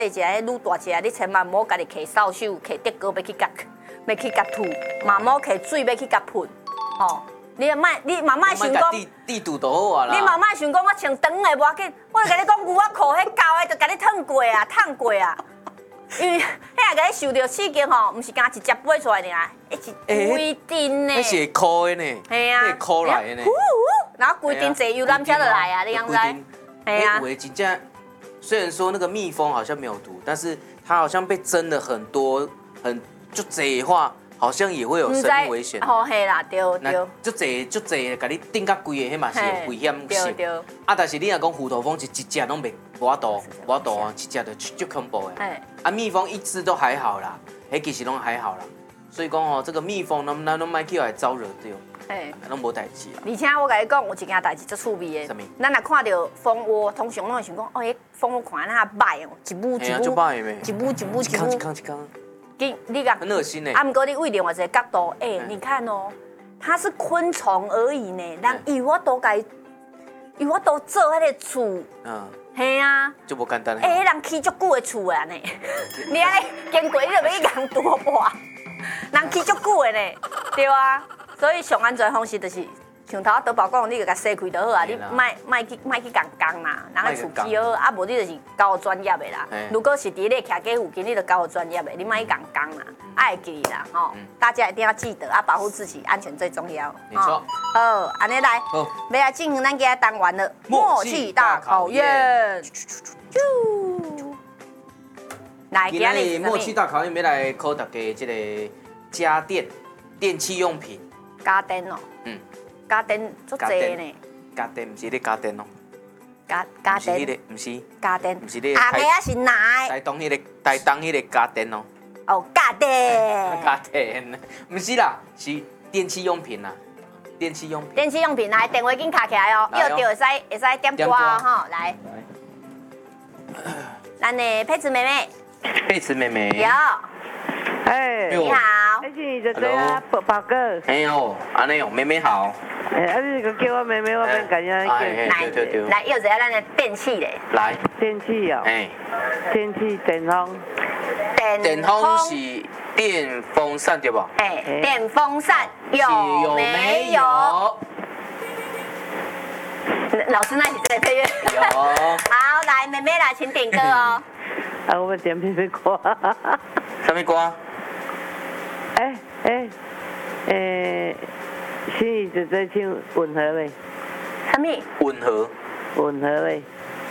一个愈大只，你千万莫家己摕扫帚、摕竹篙要去甲吐，嘛莫摕水要去甲喷，吼。你嘛莫想讲地堵就好啊啦。 你嘛莫想讲我穿长的无要紧，我就甲你讲牛仔裤迄厚的，就甲你烫过啊，烫过啊。因为迄下甲你受着刺激吼，毋是干一只飞出来尔，一规定呢。 迄是会哭的呢， 系啊， 会哭来的呢。 然后规定坐游览车就来啊，你知？ 系啊。有真正虽然说那个蜜蜂好像没有毒，但是它好像被蒸了很多就侪的话。好像也会有生命危险。 哦，系啦，对对。 足侪，甲你顶甲规个，迄嘛是有危险性。 对。 啊，但是你若讲虎头蜂一只拢袂无法度啊，一只就足恐怖的。啊，蜜蜂一只都还好啦，迄其实拢还好啦。所以讲哦，这个蜜蜂咱拢莫去来招惹着，拢无代志啦。 而且我甲你讲，有一件代志足趣味的。什么？咱若看到蜂窝，通常拢会想讲，哦，迄蜂窝看那歹哦，一母。你讲很恶心呢。 啊，不过你为另外一个角度，你看哦，它是昆虫而已呢，人伊我都做迄个厝，嘿啊， 就无简单。 迄人起足久的厝啊呢，你爱经过你就要去人多破，人起足久的呢，对啊，所以上安全方式就是。像头倒包讲，你就甲洗开就好啊！你莫去讲啦，人个厝起好，啊无你就是交专业的啦。如果是伫你徛街附近，你就交专业的，你莫去讲啦，爱记啦吼。大家一定要记得啊，保护自己，安全最重要。 没错。 安尼来，要来进行咱家单元了，默契大考验。来， 今日默契大考验要来考大家这个家电器用品。 家电哦。家电足济呢， 家电毋是咧家电哦， 家电毋是家电， 毋是咧阿妹啊是哪？ 台东迄个家电哦， 哦家电， 家电，毋是啦，是电器用品啦，电器用品来电话紧卡起来哦，要着会使点歌哦吼，来，咱的佩慈妹妹，有。你好， 这是啊，宝哥。 哎呦，安尼哦，妹妹好。 你个叫我妹妹，我免感觉。 对。 来，又一下咱的电器嘞。 来， 电器哦。电器电风。 电风是电风扇对不？ 电风扇有没有？老师，那你这个配乐。 有。 好，来，妹妹来，请点歌哦。 我们点什么歌？ 什么歌？ 心怡姐姐唱吻合嘞。 什么？ 吻合嘞。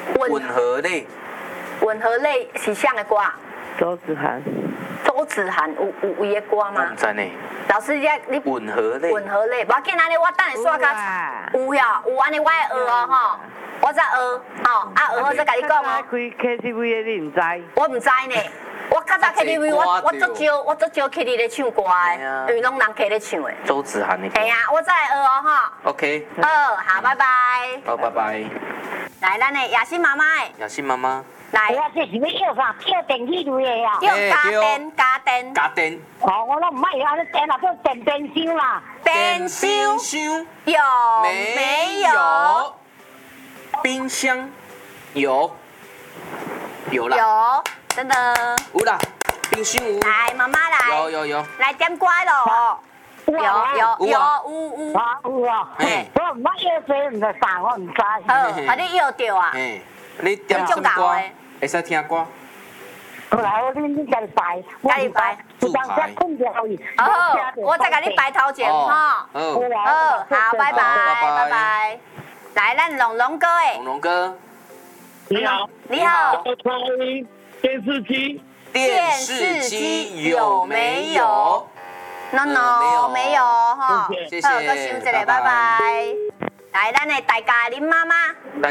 吻合类是啥的歌？ 周子涵有伊的歌吗？ 唔知呢。 老师，你吻合类， 无要紧，安尼我等下刷卡。有呀，有安尼我会学哦吼，我再学吼，学好再甲你讲哦。 开 KTV 的你唔知？ 我唔知呢。我较早 KTV， 我足少去你咧唱歌的，因为拢人客咧唱的。 周子涵的。 系啊，我再学哦哈。 OK。 好，拜拜。 好，拜拜。 来，咱的雅欣妈妈。来。 我这是要叫啥？叫电器类的呀。 叫家电。 哦，我拢唔爱安尼电啦，叫电箱啦。 电箱有没有？ 冰箱有啦。 有。真的有啦，冰箱有。 来，妈妈来。 有。 来点歌咯。有。 有啊。我唔捌要做，唔知啥，我唔知。 好，你要着啊。 你点什么歌？会使听歌。 后来你家己排。有当时困着伊。 我再甲你排头前哈。好，拜拜。来，咱龙哥诶。 龙哥。 你好。 电视机有没有 ？No， 没有哈。 谢谢。 好，再想一个，拜拜。来，咱的大家林妈妈。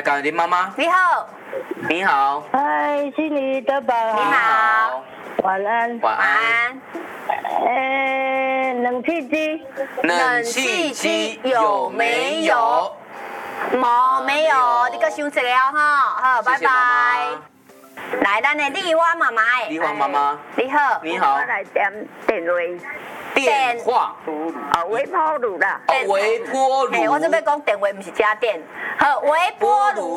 你好。 嗨，心里的宝。 你好。 晚安。 冷气机有没有？ 没有，你搁想一个哈。好，拜拜。来，咱的丽花妈妈。 你好。 我来点电话。 微波炉啦。 微波炉。 我这边讲电话，不是家电。好，微波炉。